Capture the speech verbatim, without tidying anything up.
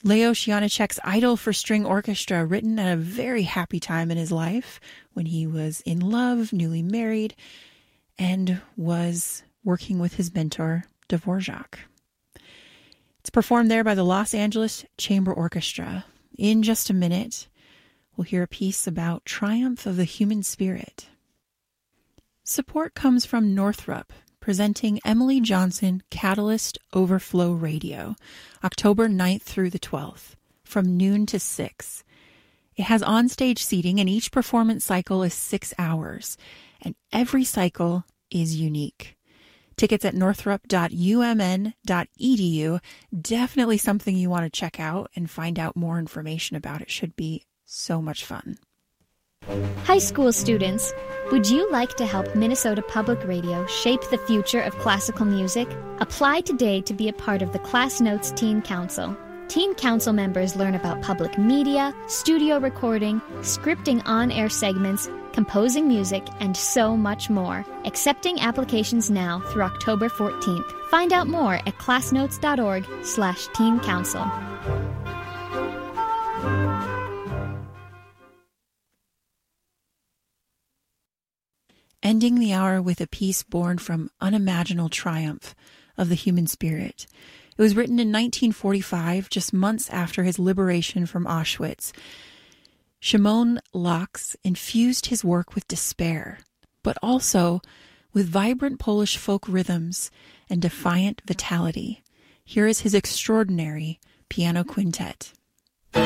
Leos Janáček's Idol for String Orchestra, written at a very happy time in his life when he was in love, newly married, and was working with his mentor, Dvorak. It's performed there by the Los Angeles Chamber Orchestra. In just a minute, we'll hear a piece about Triumph of the Human Spirit. Support comes from Northrop, presenting Emily Johnson Catalyst Overflow Radio, October ninth through the twelfth, from noon to six. It has onstage seating, and each performance cycle is six hours, and every cycle is unique. Tickets at northrop dot u m n dot e d u. Definitely something you want to check out and find out more information about. It should be so much fun. High school students, would you like to help Minnesota Public Radio shape the future of classical music? Apply today to be a part of the Class Notes Teen Council. Teen Council members learn about public media, studio recording, scripting on-air segments, composing music, and so much more. Accepting applications now through October fourteenth. Find out more at classnotes dot org slash teen council. Ending the hour with a piece born from unimaginable triumph of the human spirit. It was written in nineteen forty-five, just months after his liberation from Auschwitz. Szymon Laks infused his work with despair, but also with vibrant Polish folk rhythms and defiant vitality. Here is his extraordinary piano quintet.